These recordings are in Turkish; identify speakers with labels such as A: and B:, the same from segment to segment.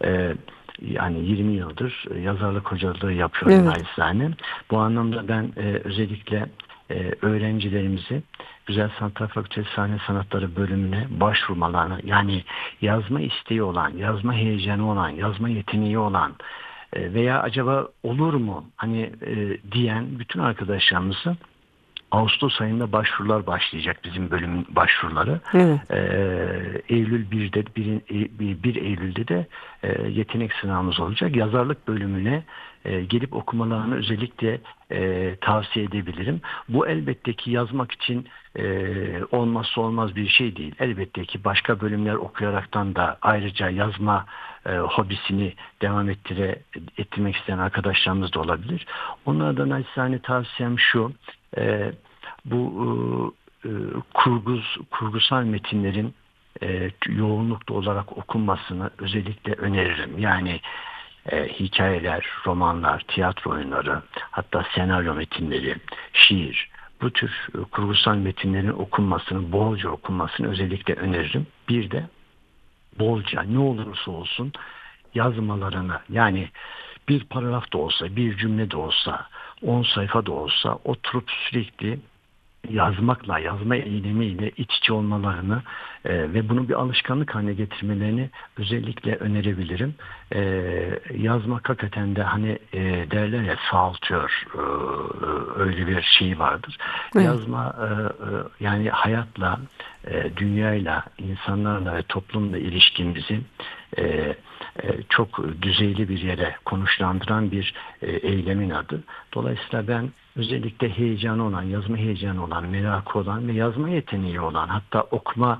A: Yani 20 yıldır yazarlık hocılığı yapıyorum
B: Evet.
A: naçizane. Bu anlamda ben özellikle öğrencilerimizi Güzel Sanatlar Fakültesi Sahne Sanatları bölümüne başvurmalarını, yani yazma isteği olan, yazma heyecanı olan, yazma yeteneği olan veya acaba olur mu hani diyen bütün arkadaşlarımızı, Ağustos ayında başvurular başlayacak, bizim bölümün başvuruları.
B: Evet.
A: Eylül 1'de 1 Eylül'de de yetenek sınavımız olacak. Yazarlık bölümüne gelip okumalarını özellikle tavsiye edebilirim. Bu elbette ki yazmak için olmazsa olmaz bir şey değil. Elbette ki başka bölümler okuyaraktan da ayrıca yazma hobisini devam ettirmek isteyen arkadaşlarımız da olabilir. Onlara da naçizane tavsiyem şu: e, bu kurgusal metinlerin yoğunlukta olarak okunmasını özellikle öneririm. Yani hikayeler, romanlar, tiyatro oyunları, hatta senaryo metinleri, şiir, bu tür kurgusal metinlerin okunmasını, bolca okunmasını özellikle öneririm. Bir de bolca, ne olursa olsun yazmalarını, yani bir paragraf da olsa, bir cümle de olsa, 10 sayfa da olsa oturup sürekli yazmakla, yazma eylemiyle iç içe olmalarını ve bunu bir alışkanlık haline getirmelerini özellikle önerebilirim. Yazmak hakikaten de hani derler ya, sağaltıyor, öyle bir şey vardır.
B: Evet.
A: Yazma yani hayatla, dünyayla, insanlarla ve toplumla ilişkimizi e, çok düzeyli bir yere konuşlandıran bir eylemin adı. Dolayısıyla ben özellikle heyecanı olan, yazma heyecanı olan, merakı olan ve yazma yeteneği olan, hatta okuma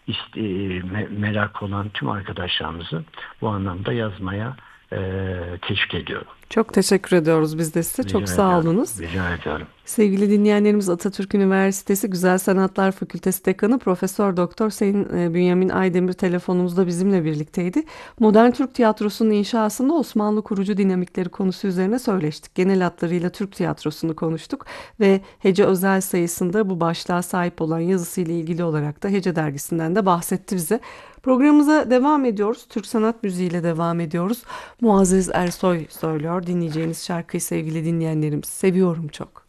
A: merakı olan tüm arkadaşlarımızı bu anlamda yazmaya teşvik ediyorum.
B: Çok teşekkür ediyoruz biz de size. Çok
A: Rica
B: sağ
A: ediyorum.
B: olunuz.
A: Rica ediyorum.
B: Sevgili dinleyenlerimiz, Atatürk Üniversitesi Güzel Sanatlar Fakültesi Dekanı Profesör Doktor Sayın Bünyamin Aydemir telefonumuzda bizimle birlikteydi. Modern Türk Tiyatrosu'nun inşasında Osmanlı kurucu dinamikleri konusu üzerine söyleştik. Genel hatlarıyla Türk tiyatrosunu konuştuk ve Hece özel sayısında bu başlığa sahip olan yazısıyla ilgili olarak da Hece dergisinden de bahsetti bize. Programımıza devam ediyoruz. Türk sanat müziğiyle devam ediyoruz. Muazzez Ersoy söylüyor. Dinleyeceğiniz şarkıyı sevgili dinleyenlerimiz, seviyorum çok.